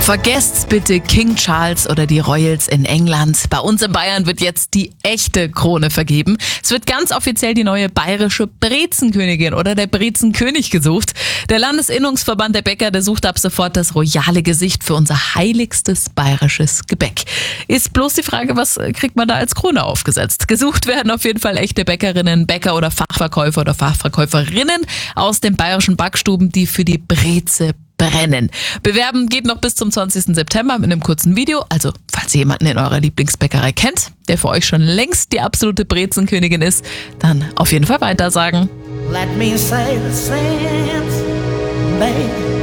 Vergesst bitte King Charles oder die Royals in England. Bei uns in Bayern wird jetzt die echte Krone vergeben. Es wird ganz offiziell die neue bayerische Brezenkönigin oder der Brezenkönig gesucht. Der Landesinnungsverband der Bäcker, der sucht ab sofort das royale Gesicht für unser heiligstes bayerisches Gebäck. Ist bloß die Frage, was kriegt man da als Krone aufgesetzt? Gesucht werden auf jeden Fall echte Bäckerinnen, Bäcker oder Fachverkäufer oder Fachverkäuferinnen aus den bayerischen Backstuben, die für die Breze brennen. Bewerben geht noch bis zum 20. September mit einem kurzen Video. Also, falls ihr jemanden in eurer Lieblingsbäckerei kennt, der für euch schon längst die absolute Brezenkönigin ist, dann auf jeden Fall weitersagen. Let me say the same, baby.